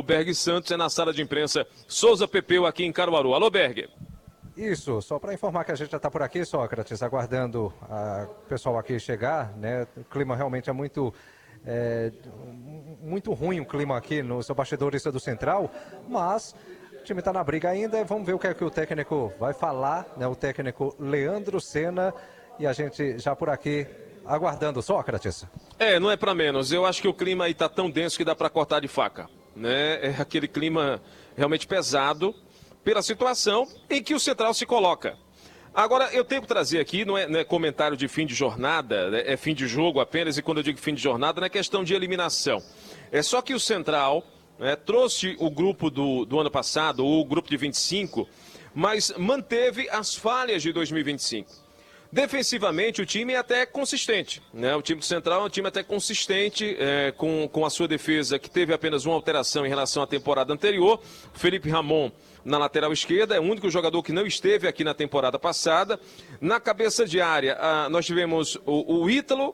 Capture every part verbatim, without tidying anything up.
Berg Santos, é na sala de imprensa Souza Pepeu, aqui em Caruaru. Alô, Berg. Isso, só para informar que a gente já está por aqui, Sócrates, aguardando o pessoal aqui chegar, né? O clima realmente é muito, é, muito ruim o clima aqui no seu bastidorista do Central, mas o time está na briga ainda. Vamos ver o que é que o técnico vai falar, né? O técnico Leandro Senna, e a gente já por aqui aguardando, Sócrates. É, não é para menos. Eu acho que o clima aí está tão denso que dá para cortar de faca, né? É aquele clima realmente pesado pela situação em que o Central se coloca. Agora, eu tenho que trazer aqui, não é, não é comentário de fim de jornada, né, é fim de jogo apenas, e quando eu digo fim de jornada, não é questão de eliminação. É só que o Central, né, trouxe o grupo do, do ano passado, o grupo de vinte e cinco, mas manteve as falhas de dois mil e vinte e cinco. Defensivamente, o time é até consistente, né? O time do Central é um time até consistente, é, com, com a sua defesa, que teve apenas uma alteração em relação à temporada anterior. O Felipe Ramon na lateral esquerda, é o único jogador que não esteve aqui na temporada passada. Na cabeça de área, ah, nós tivemos o, o Ítalo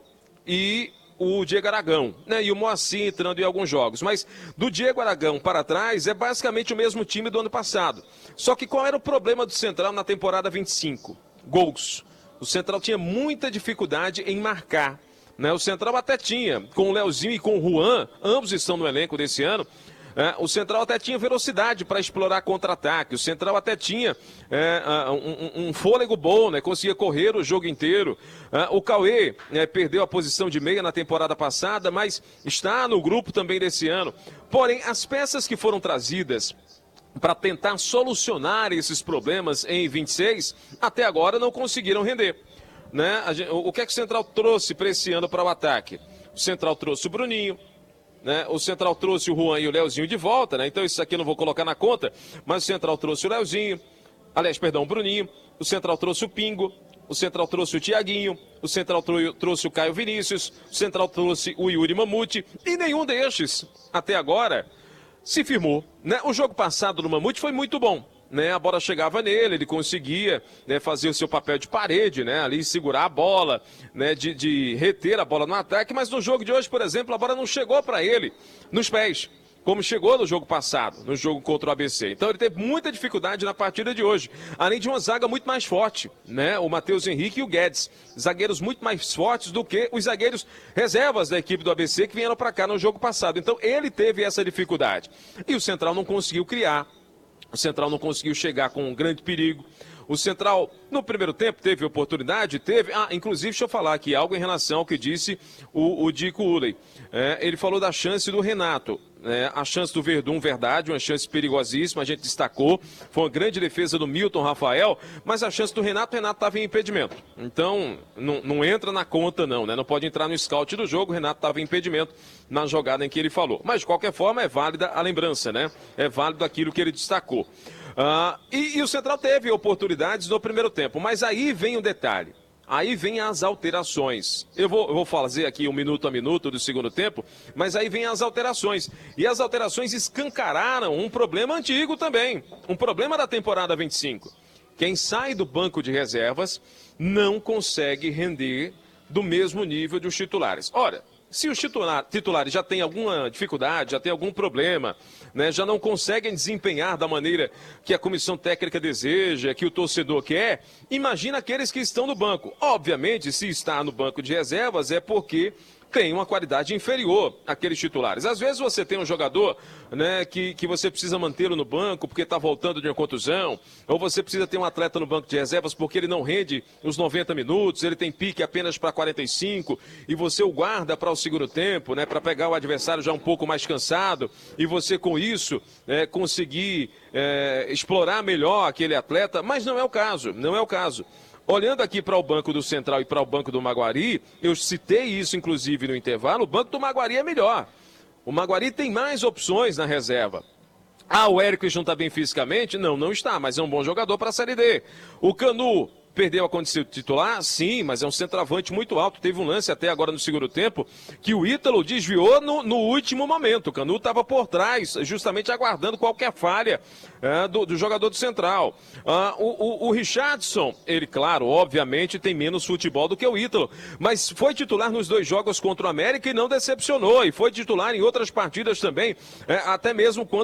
e o Diego Aragão, né? E o Moacir entrando em alguns jogos. Mas do Diego Aragão para trás, é basicamente o mesmo time do ano passado. Só que qual era o problema do Central na temporada vinte e cinco? Gols. O Central tinha muita dificuldade em marcar, né? O Central até tinha, com o Leozinho e com o Juan, ambos estão no elenco desse ano, é, o Central até tinha velocidade para explorar contra-ataque, o Central até tinha é, um, um fôlego bom, né? Conseguia correr o jogo inteiro. É, o Cauê é, perdeu a posição de meia na temporada passada, mas está no grupo também desse ano. Porém, as peças que foram trazidas para tentar solucionar esses problemas em vinte e seis, até agora não conseguiram render, né? A gente, o que é que o Central trouxe para esse ano para o ataque? O Central trouxe o Bruninho, né? O Central trouxe o Juan e o Leozinho de volta, né? Então isso aqui eu não vou colocar na conta, mas o Central trouxe o Leozinho, aliás, perdão, o Bruninho, o Central trouxe o Pingo, o Central trouxe o Thiaguinho, o Central trouxe o Caio Vinícius, o Central trouxe o Yuri Mamute, e nenhum destes, até agora, se firmou, né? O jogo passado do Mamute foi muito bom, né? A bola chegava nele, ele conseguia, né, fazer o seu papel de parede, né? Ali segurar a bola, né? De, de reter a bola no ataque, mas no jogo de hoje, por exemplo, a bola não chegou para ele nos pés, como chegou no jogo passado, no jogo contra o A B C. Então ele teve muita dificuldade na partida de hoje, além de uma zaga muito mais forte, né? O Matheus Henrique e o Guedes, zagueiros muito mais fortes do que os zagueiros reservas da equipe do A B C que vieram para cá no jogo passado. Então ele teve essa dificuldade. E o Central não conseguiu criar, o Central não conseguiu chegar com um grande perigo. O Central, no primeiro tempo, teve oportunidade, teve... Ah, inclusive, deixa eu falar aqui algo em relação ao que disse o, o Dico Uley. É, ele falou da chance do Renato. É, a chance do Verdun, verdade, uma chance perigosíssima, a gente destacou. Foi uma grande defesa do Milton Rafael, mas a chance do Renato, o Renato estava em impedimento. Então, não, não entra na conta, não, né? Não pode entrar no scout do jogo, o Renato estava em impedimento na jogada em que ele falou. Mas, de qualquer forma, é válida a lembrança, né? É válido aquilo que ele destacou. Ah, e, e o Central teve oportunidades no primeiro tempo, mas aí vem o detalhe, aí vem as alterações. Eu vou, eu vou fazer aqui um minuto a minuto do segundo tempo, mas aí vem as alterações. E as alterações escancararam um problema antigo também, um problema da temporada vinte e cinco. Quem sai do banco de reservas não consegue render do mesmo nível dos titulares. Ora, se os titular, titulares já têm alguma dificuldade, já têm algum problema, né, já não conseguem desempenhar da maneira que a comissão técnica deseja, que o torcedor quer, imagina aqueles que estão no banco. Obviamente, se está no banco de reservas é porque tem uma qualidade inferior àqueles titulares. Às vezes você tem um jogador, né, que, que você precisa mantê-lo no banco porque está voltando de uma contusão, ou você precisa ter um atleta no banco de reservas porque ele não rende os noventa minutos, ele tem pique apenas para quarenta e cinco, e você o guarda para o segundo tempo, né, para pegar o adversário já um pouco mais cansado, e você com isso é, conseguir é, explorar melhor aquele atleta, mas não é o caso, não é o caso. Olhando aqui para o banco do Central e para o banco do Maguari, eu citei isso inclusive no intervalo, o banco do Maguari é melhor. O Maguari tem mais opções na reserva. Ah, o Hércules não está bem fisicamente? Não, não está, mas é um bom jogador para a Série D. O Canu perdeu a condição de titular? Sim, mas é um centroavante muito alto. Teve um lance até agora no segundo tempo que o Ítalo desviou no, no último momento. O Canu estava por trás, justamente aguardando qualquer falha é, do, do jogador do Central. Ah, o, o, o Richardson, ele, claro, obviamente tem menos futebol do que o Ítalo, mas foi titular nos dois jogos contra o América e não decepcionou. E foi titular em outras partidas também, é, até mesmo quando